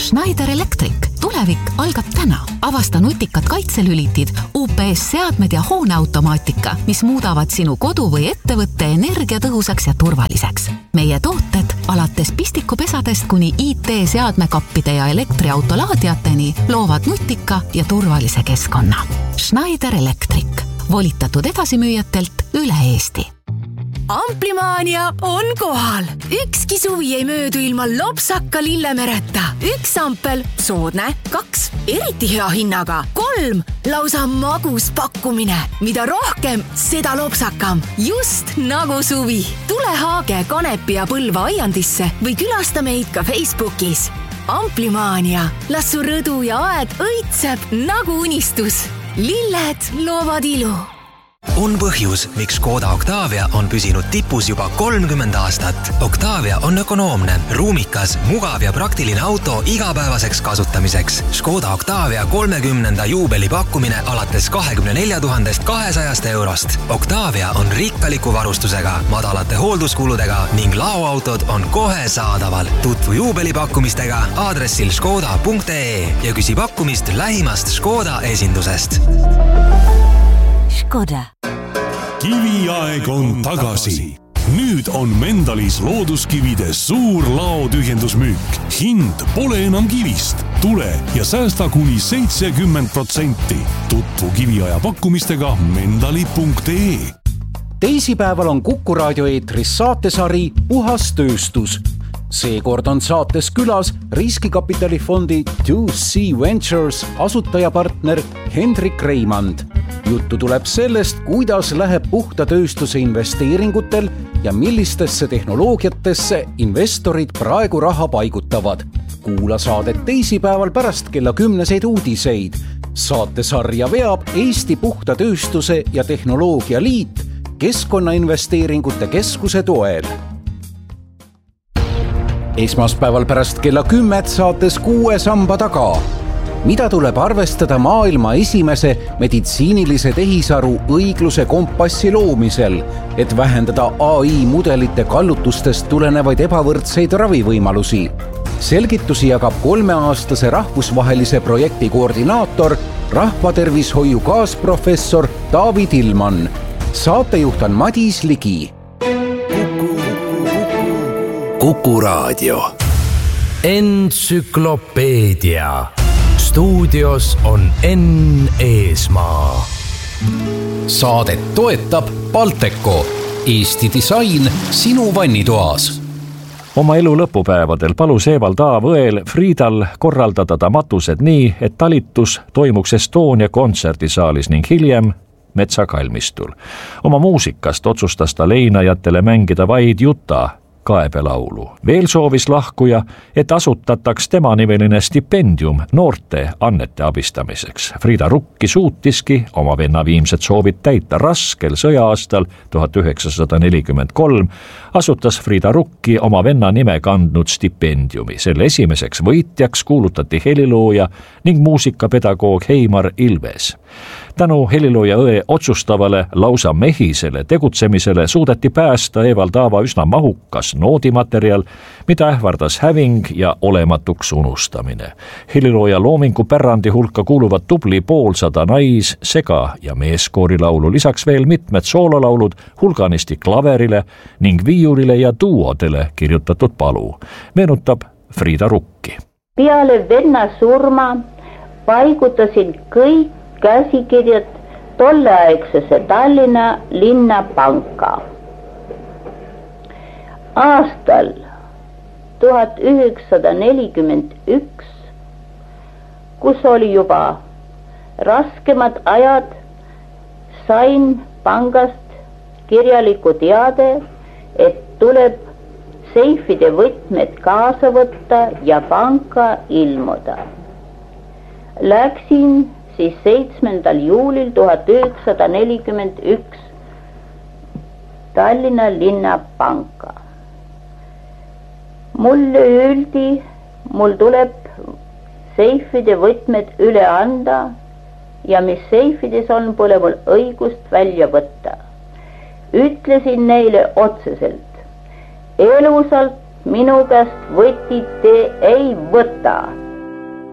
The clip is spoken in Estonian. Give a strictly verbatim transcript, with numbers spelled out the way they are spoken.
Schneider Electric. Tulevik algab täna. Avasta nutikad kaitselülitid, U P S-seadmed ja hooneautomaatika, mis muudavad sinu kodu või ettevõtte energiatõhusaks ja turvaliseks. Meie tooted alates pistikupesadest kuni I T-seadmekappide ja elektriautolaadiateni loovad nutika ja turvalise keskkonna. Schneider Electric. Volitatud edasimüüjatelt üle Eesti. Amplimaania on kohal. Ükski suvi ei möödu ilma lopsaka lillemereta. Üks ampel, soodne, kaks, eriti hea hinnaga, kolm, lausa magus pakkumine. Mida rohkem, seda lopsakam. Just nagu suvi. Tule Haage, Kanepi ja Põlva aiandisse või külasta meid ka Facebookis. Amplimaania. Las su rõdu ja aed õitseb nagu unistus. Lilled loovad ilu. On põhjus, miks Škoda Octavia on püsinud tipus juba kolmkümmend aastat. Octavia on ökonoomne, ruumikas, mugav ja praktiline auto igapäevaseks kasutamiseks. Škoda Octavia kolmekümnenda juubeli pakkumine alates kahekümne nelja tuhandest kahesajast eurost. Octavia on rikkaliku varustusega, madalate hoolduskuludega ning laoautod on kohe saadaval. Tutvu juubeli pakkumistega aadressil škoda punkt ee ja küsi pakkumist lähimast Škoda esindusest. Škoda. Kiviaeg on tagasi. Nüüd on Mendalis looduskivide suur laotühjendusmüük. Hind pole enam kivist. Tule ja säästa kuni seitsekümmend protsenti. Tutvu kiviaja pakkumistega mendali punkt ee. Teisipäeval on Kuku raadio eetris saatesari Puhas tööstus. Seekord on saates külas riskikapitalifondi two C Ventures asutajapartner Hendrik Reimand. Juttu tuleb sellest, kuidas läheb puhta tööstuse investeeringutel ja millistesse tehnoloogiatesse investorid praegu raha paigutavad. Kuula saadet teisipäeval pärast kella kümneseid uudiseid. Saatesarja veab Eesti Puhta Tööstuse ja Tehnoloogia Liit Keskkonnainvesteeringute Keskuse toel. Esmaspäeval pärast kella kümmet saates Kuue samba taga. Mida tuleb arvestada maailma esimese meditsiinilise tehisaru õigluse kompassi loomisel, et vähendada A I mudelite kallutustest tulenevaid ebavõrdseid ravivõimalusi? Selgitusi jagab kolmeaastase rahvusvahelise projekti koordinaator, rahvatervishoiu kaasprofessor David Ilman. Saatejuht on Madis Ligi. Kuku raadio. Entsüklopeedia. Stuudios on Enn Eesmaa. Saadet toetab Balteco. Eesti disain sinu vannitoas. Oma elu lõpupäevadel palus Evald A. Võel Friidal korraldada ta matused nii, et talitus toimuks Estonia kontserdisaalis ning hiljem Metsakalmistul. Oma muusikast otsustas ta leinajatele mängida vaid Juta kaebelaulu. Veel soovis lahkuja, et asutataks tema nimeline stipendium noorte annete abistamiseks. Friida Rukki suutiski oma venna viimsed soovid täita. Raskel sõja-aastal tuhat üheksasada nelikümmend kolm asutas Friida Rukki oma venna nime kandnud stipendiumi. Selle esimeseks võitjaks kuulutati helilooja ning muusikapedagoog Heimar Ilves. Tänu helilooja õe otsustavale lausa mehisele tegutsemisele suudeti päästa Evald Aava üsna mahukas noodimaterjal, mida ähvardas häving ja olematuks unustamine. Helilooja loomingu pärandi hulka kuuluvad tubli poolsada nais-, sega- ja meeskoorilaulu, lisaks veel mitmed soololaulud hulganisti klaverile ning viiulile ja duodele kirjutatud palu. Meenutab Friida Rukki. Peale venna surma paigutasin kõik käsikirjad tolleaegsesse Tallinna linnapanka. Aastal tuhat üheksasada nelikümmend üks, kus oli juba raskemad ajad, sain pangast kirjaliku teade, et tuleb seifide võtmed kaasa võtta ja panka ilmuda. Läksin siis seitsmendal juulil tuhat üheksasada nelikümmend üks Tallinna linnapanka. Mulle öeldi, mul tuleb seifide võtmed üle anda ja mis seifides on, pole mul õigust välja võtta. Ütlesin neile otseselt, elusalt minu käest võtid te ei võta.